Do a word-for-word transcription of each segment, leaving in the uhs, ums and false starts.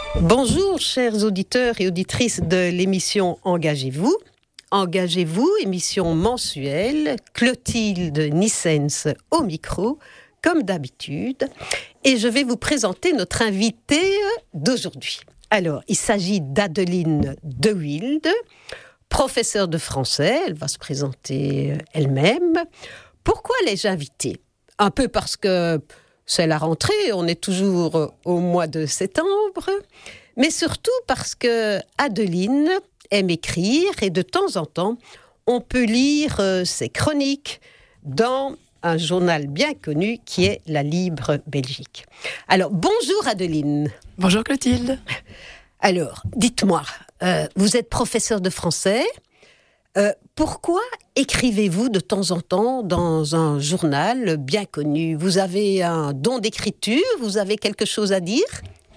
Bonjour, chers auditeurs et auditrices de l'émission Engagez-vous. Engagez-vous, émission mensuelle, Clotilde Nissens au micro, comme d'habitude. Et je vais vous présenter notre invitée d'aujourd'hui. Alors, il s'agit d'Adeline De Wilde, professeure de français. Elle va se présenter elle-même. Pourquoi l'ai-je invitée ? Un peu parce que c'est la rentrée, on est toujours au mois de septembre, mais surtout parce que Adeline aime écrire et de temps en temps, on peut lire ses chroniques dans un journal bien connu qui est La Libre Belgique. Alors, bonjour Adeline. Bonjour Clotilde. Alors, dites-moi, euh, vous êtes professeure de français. Euh, pourquoi écrivez-vous de temps en temps dans un journal bien connu ? Vous avez un don d'écriture ? Vous avez quelque chose à dire ?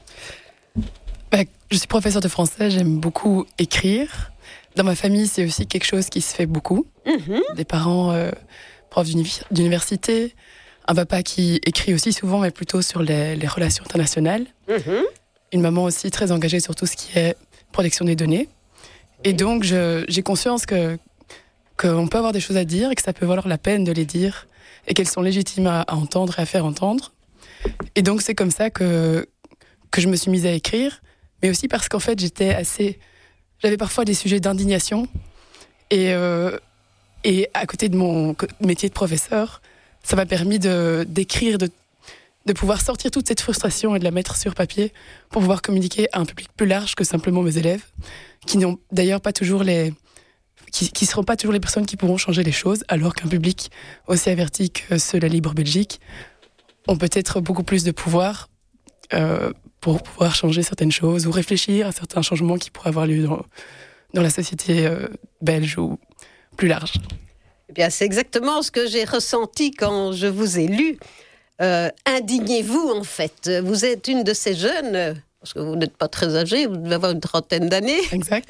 Ben, je suis professeure de français, j'aime beaucoup écrire. Dans ma famille, c'est aussi quelque chose qui se fait beaucoup. Mm-hmm. Des parents euh, profs d'univers- d'université, un papa qui écrit aussi souvent, mais plutôt sur les, les relations internationales. Mm-hmm. Une maman aussi très engagée sur tout ce qui est protection des données. Et donc, je, j'ai conscience que, qu'on peut avoir des choses à dire et que ça peut valoir la peine de les dire et qu'elles sont légitimes à, à entendre et à faire entendre. Et donc, c'est comme ça que, que je me suis mise à écrire, mais aussi parce qu'en fait, j'étais assez... J'avais parfois des sujets d'indignation et, euh, et à côté de mon métier de professeur, ça m'a permis de, d'écrire, de, de pouvoir sortir toute cette frustration et de la mettre sur papier pour pouvoir communiquer à un public plus large que simplement mes élèves, qui n'ont d'ailleurs pas toujours les, qui, qui seront pas toujours les personnes qui pourront changer les choses, alors qu'un public aussi averti que ceux de la Libre Belgique ont peut-être beaucoup plus de pouvoir euh, pour pouvoir changer certaines choses ou réfléchir à certains changements qui pourraient avoir lieu dans, dans la société euh, belge ou plus large. Eh bien, c'est exactement ce que j'ai ressenti quand je vous ai lu. Euh, indignez-vous, en fait. Vous êtes une de ces jeunes... parce que vous n'êtes pas très âgé, vous devez avoir une trentaine d'années. Exact.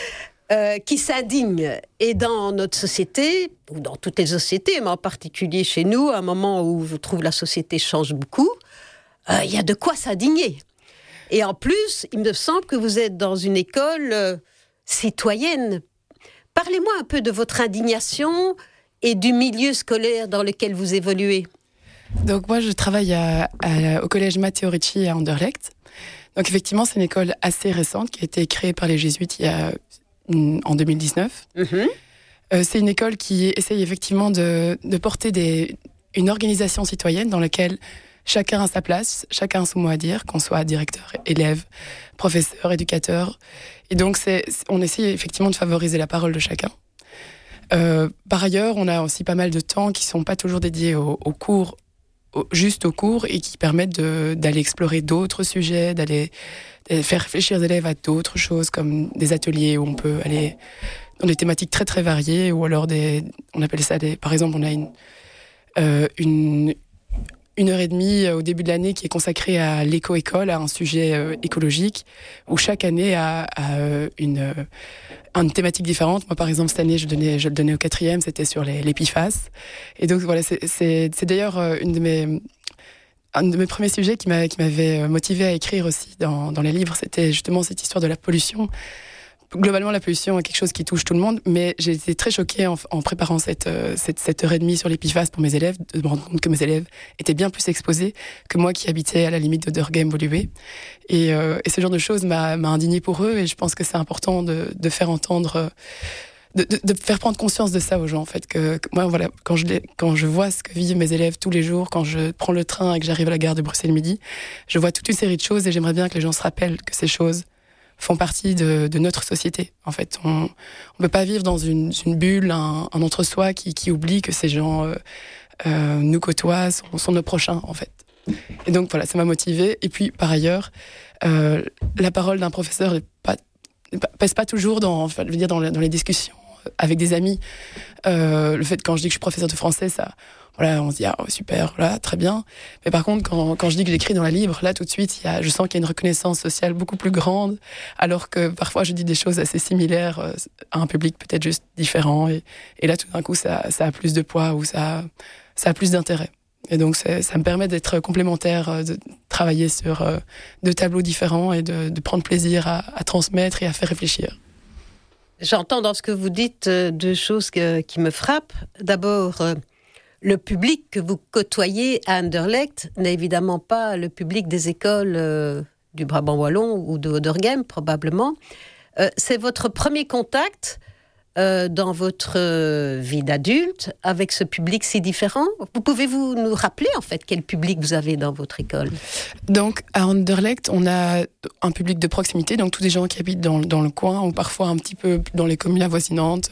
Euh, qui s'indigne. Et dans notre société, ou dans toutes les sociétés, mais en particulier chez nous, à un moment où je trouve la société change beaucoup, il euh, y a de quoi s'indigner. Et en plus, il me semble que vous êtes dans une école euh, citoyenne. Parlez-moi un peu de votre indignation et du milieu scolaire dans lequel vous évoluez. Donc moi, je travaille à, à, au collège Matteo Ricci à Anderlecht. Donc effectivement, c'est une école assez récente qui a été créée par les jésuites il y a, en deux mille dix-neuf. Mm-hmm. Euh, c'est une école qui essaye effectivement de, de porter des, une organisation citoyenne dans laquelle chacun a sa place, chacun a son mot à dire, qu'on soit directeur, élève, professeur, éducateur. Et donc c'est, on essaye effectivement de favoriser la parole de chacun. Euh, par ailleurs, on a aussi pas mal de temps qui ne sont pas toujours dédiés aux, aux cours, juste au cours et qui permettent de, d'aller explorer d'autres sujets, d'aller, d'aller faire réfléchir les élèves à d'autres choses comme des ateliers où on peut aller dans des thématiques très très variées ou alors des, on appelle ça des, par exemple on a une, euh, une, une heure et demie au début de l'année qui est consacrée à l'éco-école, à un sujet euh, écologique où chaque année a, a une, euh, une thématique différente. Moi, par exemple, cette année, je, donnais, je le donnais au quatrième, c'était sur les, les P F A S. Et donc, voilà, c'est, c'est, c'est d'ailleurs une de mes, un de mes premiers sujets qui, m'a, qui m'avait motivé à écrire aussi dans, dans les livres. C'était justement cette histoire de la pollution. Globalement, la pollution est quelque chose qui touche tout le monde, mais j'ai été très choquée en, en préparant cette, cette, cette heure et demie sur les P F A S pour mes élèves, de me rendre compte que mes élèves étaient bien plus exposés que moi qui habitais à la limite de Durgem-Woluwe. Et, euh, et ce genre de choses m'a, m'a indignée pour eux, et je pense que c'est important de, de faire entendre, de, de, de faire prendre conscience de ça aux gens, en fait. Que, que moi, voilà, quand je, quand je vois ce que vivent mes élèves tous les jours, quand je prends le train et que j'arrive à la gare de Bruxelles-Midi, je vois toute une série de choses et j'aimerais bien que les gens se rappellent que ces choses font partie de, de notre société. En fait, on ne peut pas vivre dans une, une bulle, un, un entre-soi qui, qui oublie que ces gens euh, euh, nous côtoient, sont, sont nos prochains, en fait. Et donc, voilà, ça m'a motivée. Et puis, par ailleurs, euh, la parole d'un professeur ne pèse pas toujours dans, enfin, je veux dire, dans, dans les discussions avec des amis. Euh, le fait, quand je dis que je suis professeur de français, ça... Voilà, on se dit, ah, super, voilà, très bien. Mais par contre, quand, quand je dis que j'écris dans la Libre, là, tout de suite, il y a, je sens qu'il y a une reconnaissance sociale beaucoup plus grande, alors que parfois, je dis des choses assez similaires à un public peut-être juste différent. Et, et là, tout d'un coup, ça, ça a plus de poids ou ça, ça a plus d'intérêt. Et donc, c'est, ça me permet d'être complémentaire, de travailler sur euh, deux tableaux différents et de, de prendre plaisir à, à transmettre et à faire réfléchir. J'entends dans ce que vous dites euh, deux choses que, qui me frappent. D'abord, euh, le public que vous côtoyez à Anderlecht n'est évidemment pas le public des écoles euh, du Brabant wallon ou de Oderghem, probablement. Euh, c'est votre premier contact euh, dans votre euh, vie d'adulte avec ce public si différent. Vous pouvez-vous nous rappeler en fait quel public vous avez dans votre école? Donc à Anderlecht, on a un public de proximité, donc tous des gens qui habitent dans, dans le coin ou parfois un petit peu dans les communes avoisinantes,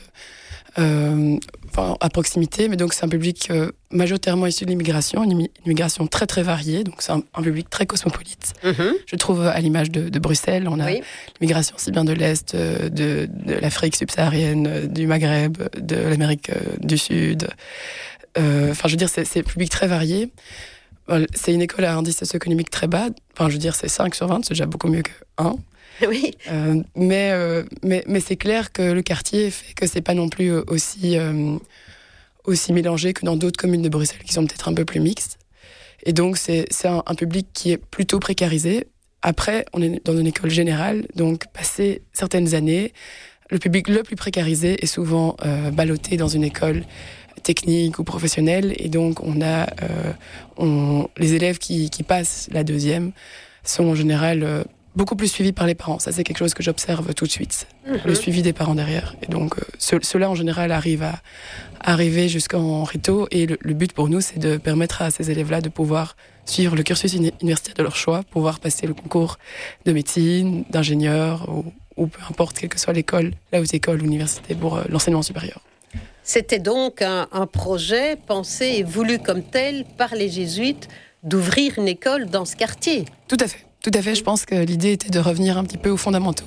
euh, enfin à proximité. Mais donc c'est un public euh, majoritairement issu de l'immigration, une, une immigration très très variée. Donc c'est un, un public très cosmopolite. Mm-hmm. Je trouve à l'image de, de Bruxelles, on a oui. l'immigration aussi bien de l'Est, de, de l'Afrique subsaharienne, du Maghreb, de l'Amérique du Sud. Euh, enfin je veux dire c'est, c'est un public très varié. C'est une école à indice socio-économique très bas. Enfin, je veux dire, c'est cinq sur vingt, c'est déjà beaucoup mieux que un. Oui. Euh, mais, euh, mais, mais c'est clair que le quartier fait que c'est pas non plus aussi, euh, aussi mélangé que dans d'autres communes de Bruxelles qui sont peut-être un peu plus mixtes. Et donc, c'est, c'est un, un public qui est plutôt précarisé. Après, on est dans une école générale, donc passé certaines années, le public le plus précarisé est souvent euh, ballotté dans une école technique ou professionnelle, et donc on a euh, on, les élèves qui, qui passent la deuxième sont en général euh, beaucoup plus suivis par les parents. Ça, c'est quelque chose que j'observe tout de suite, mm-hmm. le suivi des parents derrière. Et donc euh, ce, ceux-là en général arrivent à, à arriver jusqu'en réto, et le, le but pour nous, c'est de permettre à ces élèves-là de pouvoir suivre le cursus uni- universitaire de leur choix, pouvoir passer le concours de médecine, d'ingénieur, ou, ou peu importe, quelle que soit l'école, la haute école, l'université, pour euh, l'enseignement supérieur. C'était donc un, un projet pensé et voulu comme tel par les jésuites d'ouvrir une école dans ce quartier. Tout à fait, tout à fait. Je pense que l'idée était de revenir un petit peu aux fondamentaux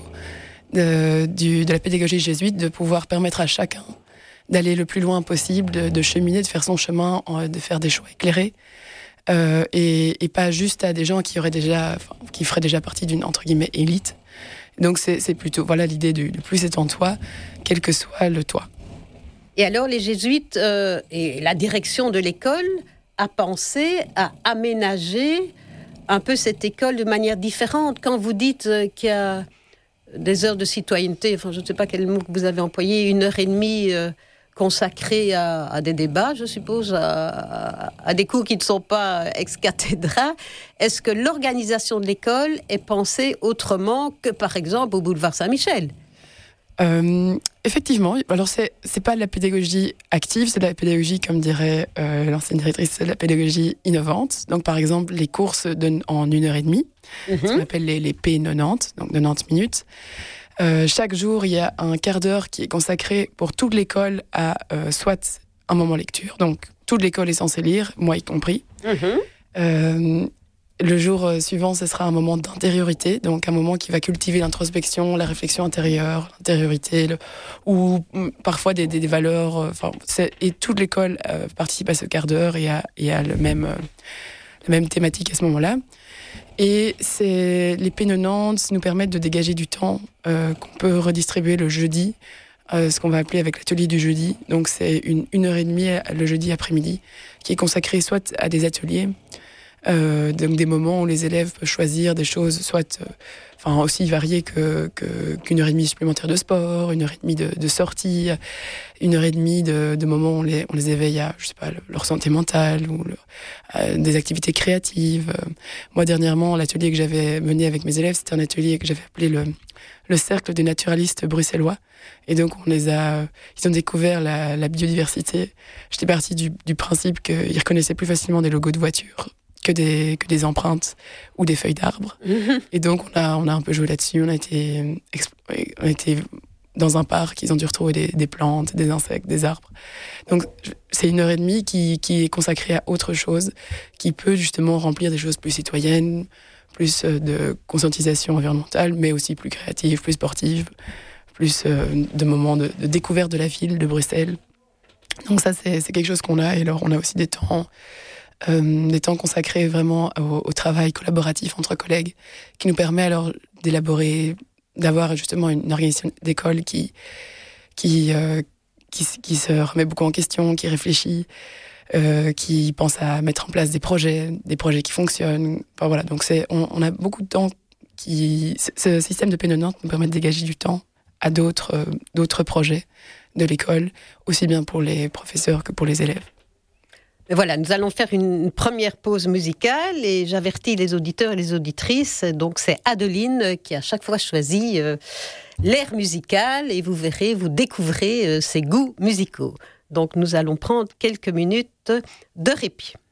de, du, de la pédagogie jésuite, de pouvoir permettre à chacun d'aller le plus loin possible, de, de cheminer, de faire son chemin, de faire des choix éclairés, euh, et, et pas juste à des gens qui auraient déjà, enfin, qui feraient déjà partie d'une entre guillemets élite. Donc c'est, c'est plutôt voilà l'idée du le plus est en toi, quel que soit le toi. Et alors, les jésuites euh, et la direction de l'école a pensé à aménager un peu cette école de manière différente. Quand vous dites euh, qu'il y a des heures de citoyenneté, enfin, je ne sais pas quel mot que vous avez employé, une heure et demie euh, consacrée à, à des débats, je suppose, à, à, à des cours qui ne sont pas ex cathedra, est-ce que l'organisation de l'école est pensée autrement que, par exemple, au boulevard Saint-Michel ? Euh, effectivement, alors c'est c'est pas de la pédagogie active, c'est de la pédagogie, comme dirait euh, l'ancienne directrice, c'est de la pédagogie innovante. Donc par exemple, les cours se donnent en une heure et demie, mm-hmm. ce qu'on appelle les, les P quatre-vingt-dix, donc quatre-vingt-dix minutes. Euh, chaque jour, il y a un quart d'heure qui est consacré pour toute l'école à euh, soit un moment lecture, donc toute l'école est censée lire, moi y compris. Mm-hmm. Euh, Le jour suivant, ce sera un moment d'intériorité, donc un moment qui va cultiver l'introspection, la réflexion intérieure, l'intériorité, le, ou parfois des, des, des valeurs. Enfin, c'est, et toute l'école euh, participe à ce quart d'heure et a, et a le même, euh, la même thématique à ce moment-là. Et c'est, les P quatre-vingt-dix nous permettent de dégager du temps euh, qu'on peut redistribuer le jeudi, euh, ce qu'on va appeler avec l'atelier du jeudi. Donc c'est une, une heure et demie le jeudi après-midi qui est consacrée soit à des ateliers, Euh, donc des moments où les élèves peuvent choisir des choses soit euh, enfin aussi variées que, que, qu'une heure et demie supplémentaire de sport, une heure et demie de, de sortie, une heure et demie de, de moments où on les, on les éveille à je sais pas, leur santé mentale ou leur, euh, des activités créatives. Moi dernièrement, l'atelier que j'avais mené avec mes élèves, c'était un atelier que j'avais appelé le, le cercle des naturalistes bruxellois. Et donc on les a, ils ont découvert la, la biodiversité. J'étais partie du, du principe qu'ils reconnaissaient plus facilement des logos de voitures que des, que des empreintes ou des feuilles d'arbres. Mmh. Et donc, on a, on a un peu joué là-dessus. On a été, on a été dans un parc, ils ont dû retrouver des, des plantes, des insectes, des arbres. Donc, c'est une heure et demie qui, qui est consacrée à autre chose, qui peut justement remplir des choses plus citoyennes, plus de conscientisation environnementale, mais aussi plus créatives, plus sportives, plus de moments de, de découverte de la ville, de Bruxelles. Donc ça, c'est, c'est quelque chose qu'on a. Et alors, on a aussi des temps... Euh, des temps consacrés vraiment au, au travail collaboratif entre collègues, qui nous permet alors d'élaborer, d'avoir justement une organisation d'école qui, qui, euh, qui, qui se remet beaucoup en question, qui réfléchit, euh, qui pense à mettre en place des projets, des projets qui fonctionnent. Enfin, voilà, donc c'est, on, on a beaucoup de temps. Qui, ce système de P quatre-vingt-dix nous permet de dégager du temps à d'autres, euh, d'autres projets de l'école, aussi bien pour les professeurs que pour les élèves. Voilà, nous allons faire une première pause musicale et j'avertis les auditeurs et les auditrices. Donc c'est Adeline qui à chaque fois choisit euh, l'air musical et vous verrez, vous découvrez euh, ses goûts musicaux. Donc nous allons prendre quelques minutes de répit.